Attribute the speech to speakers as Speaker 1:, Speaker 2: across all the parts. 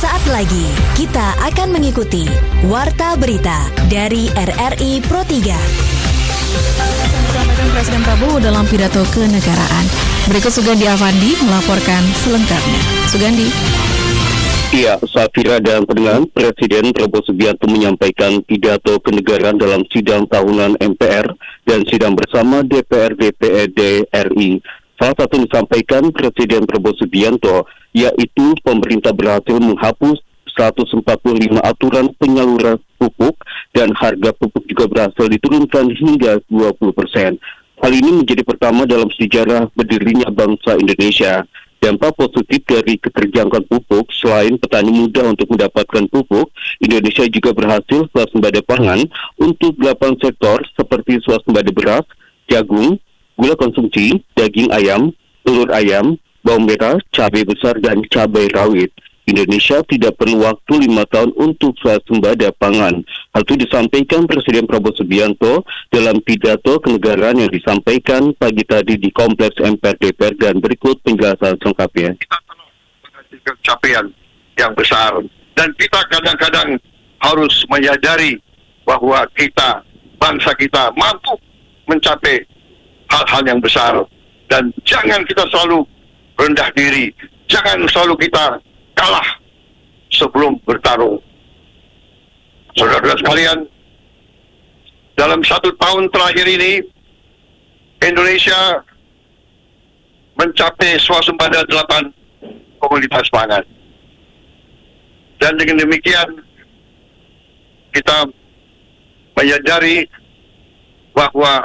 Speaker 1: Sesaat lagi kita akan mengikuti Warta Berita dari RRI Pro 3.
Speaker 2: Disampaikan Presiden Prabowo dalam pidato kenegaraan. Berikut Sugandi Avandi melaporkan selengkapnya. Sugandi.
Speaker 3: Ya, Safira dan pendengar, Presiden Prabowo Subianto menyampaikan pidato kenegaraan dalam sidang tahunan MPR dan sidang bersama DPR DPRD RI. Salah satu yang disampaikan Presiden Prabowo Subianto, yaitu pemerintah berhasil menghapus 145 aturan penyaluran pupuk dan harga pupuk juga berhasil diturunkan hingga 20%. Hal ini menjadi pertama dalam sejarah berdirinya bangsa Indonesia. Dampak positif dari keterjangkauan pupuk, selain petani mudah untuk mendapatkan pupuk, Indonesia juga berhasil swasembada pangan untuk 8 sektor seperti swasembada beras, jagung, gula konsumsi, daging ayam, telur ayam, bawang merah, cabai besar, dan cabai rawit. Indonesia tidak perlu waktu 5 tahun untuk swasembada pangan. Hal itu disampaikan Presiden Prabowo Subianto dalam pidato kenegaraan yang disampaikan pagi tadi di Kompleks MPR DPR, dan berikut penjelasan selengkapnya.
Speaker 4: Kita perlu menghasilkan capaian yang besar, dan kita kadang-kadang harus menyadari bahwa kita, bangsa kita mampu mencapai hal-hal yang besar, dan jangan kita selalu rendah diri, jangan selalu kita kalah sebelum bertarung. Saudara-saudara sekalian, dalam 1 tahun terakhir ini Indonesia mencapai swasembada 8 komoditas pangan, dan dengan demikian kita menyadari bahwa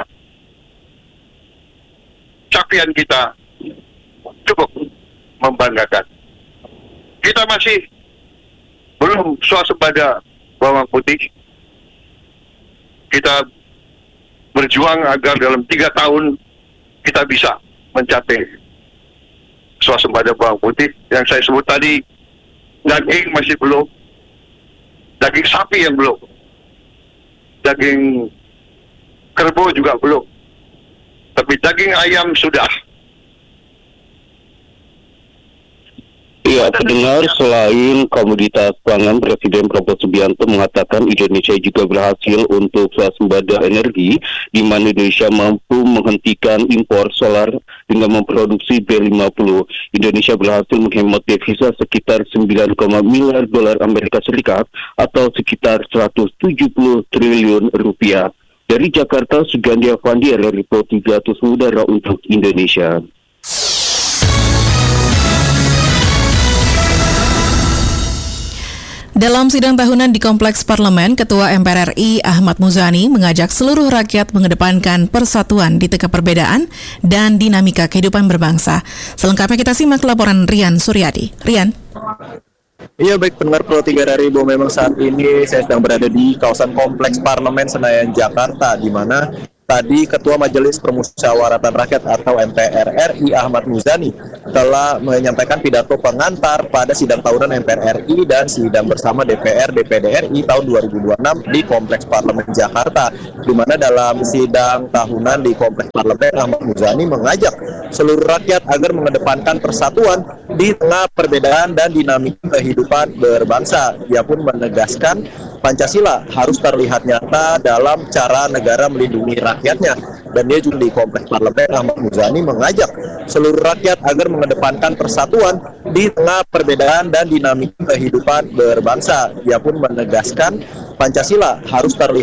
Speaker 4: capaian kita cukup membanggakan. Kita masih belum swasembada bawang putih. Kita berjuang agar dalam 3 tahun kita bisa mencapai swasembada bawang putih. Yang saya sebut tadi, daging masih belum, daging sapi yang belum, daging kerbau juga belum, tapi daging ayam sudah.
Speaker 3: Ya, pendengar, selain komoditas pangan, Presiden Prabowo Subianto mengatakan Indonesia juga berhasil untuk swasembada energi, di mana Indonesia mampu menghentikan impor solar dengan memproduksi B50. Indonesia berhasil menghemat devisa sekitar 9, miliar dolar Amerika Serikat atau sekitar 170 triliun rupiah. Dari Jakarta, Sugandi Avandi, RRI Pro 3, Udara untuk Indonesia.
Speaker 2: Dalam sidang tahunan di Kompleks Parlemen, Ketua MPR RI Ahmad Muzani mengajak seluruh rakyat mengedepankan persatuan di tengah perbedaan dan dinamika kehidupan berbangsa. Selengkapnya kita simak laporan Rian Suryadi. Rian.
Speaker 5: Iya, baik pendengar Pro 3 dari Bo, memang saat ini saya sedang berada di kawasan Kompleks Parlemen Senayan, Jakarta, di mana tadi Ketua Majelis Permusyawaratan Rakyat atau MPR RI Ahmad Muzani telah menyampaikan pidato pengantar pada sidang tahunan MPR RI dan sidang bersama DPR DPRD RI tahun 2026 di Kompleks Parlemen Jakarta, di mana dalam sidang tahunan di Kompleks Parlemen Ahmad Muzani mengajak seluruh rakyat agar mengedepankan persatuan di tengah perbedaan dan dinamika kehidupan berbangsa. Ia pun menegaskan Pancasila harus terlihat nyata dalam cara negara melindungi rakyatnya. Dan dia juga di Kompleks Parlemen Ahmad Muzani mengajak seluruh rakyat agar mengedepankan persatuan di tengah perbedaan dan dinamika kehidupan berbangsa. Ia pun menegaskan Pancasila harus terlihat